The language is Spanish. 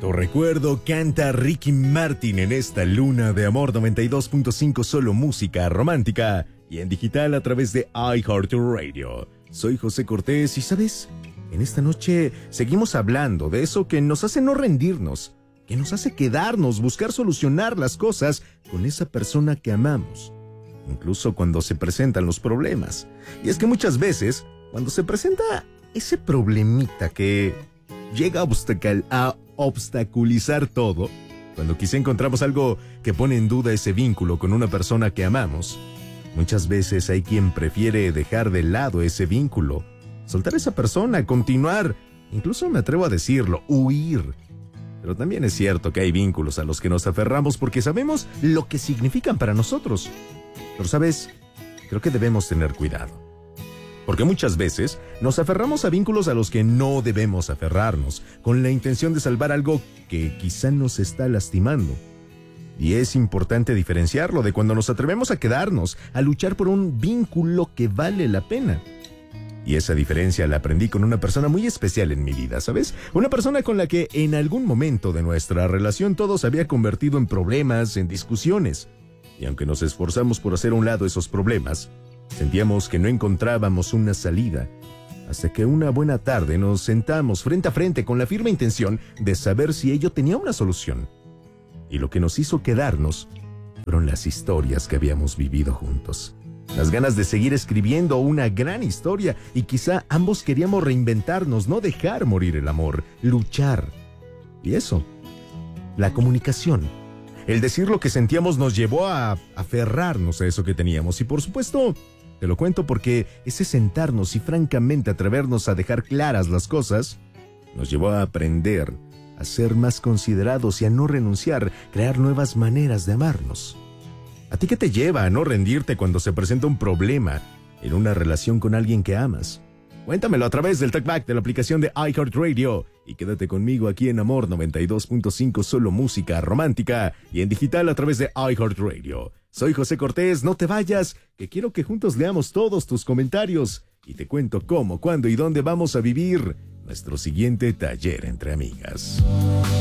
Viejo recuerdo canta Ricky Martin en esta luna de amor 92.5, solo música romántica y en digital a través de iHeartRadio. Soy José Cortés y ¿sabes? En esta noche seguimos hablando de eso que nos hace no rendirnos, que nos hace quedarnos, buscar solucionar las cosas con esa persona que amamos, incluso cuando se presentan los problemas. Y es que muchas veces, cuando se presenta ese problemita que llega a obstaculizar todo, cuando quizá encontramos algo que pone en duda ese vínculo con una persona que amamos, muchas veces hay quien prefiere dejar de lado ese vínculo, soltar a esa persona, continuar, incluso me atrevo a decirlo, huir. Pero también es cierto que hay vínculos a los que nos aferramos porque sabemos lo que significan para nosotros. Pero ¿sabes? Creo que debemos tener cuidado. Porque muchas veces nos aferramos a vínculos a los que no debemos aferrarnos, con la intención de salvar algo que quizá nos está lastimando. Y es importante diferenciarlo de cuando nos atrevemos a quedarnos, a luchar por un vínculo que vale la pena. Y esa diferencia la aprendí con una persona muy especial en mi vida, ¿sabes? Una persona con la que en algún momento de nuestra relación todo se había convertido en problemas, en discusiones. Y aunque nos esforzamos por hacer a un lado esos problemas, sentíamos que no encontrábamos una salida, hasta que una buena tarde nos sentamos frente a frente con la firme intención de saber si ello tenía una solución. Y lo que nos hizo quedarnos fueron las historias que habíamos vivido juntos. Las ganas de seguir escribiendo una gran historia y quizá ambos queríamos reinventarnos, no dejar morir el amor, luchar. Y eso, la comunicación. El decir lo que sentíamos nos llevó a aferrarnos a eso que teníamos y por supuesto, te lo cuento porque ese sentarnos y francamente atrevernos a dejar claras las cosas nos llevó a aprender, a ser más considerados y a no renunciar, crear nuevas maneras de amarnos. ¿A ti qué te lleva a no rendirte cuando se presenta un problema en una relación con alguien que amas? Cuéntamelo a través del TalkBack de la aplicación de iHeartRadio y quédate conmigo aquí en Amor 92.5, solo música romántica y en digital a través de iHeartRadio. Soy José Cortés, no te vayas, que quiero que juntos leamos todos tus comentarios y te cuento cómo, cuándo y dónde vamos a vivir nuestro siguiente taller entre amigas.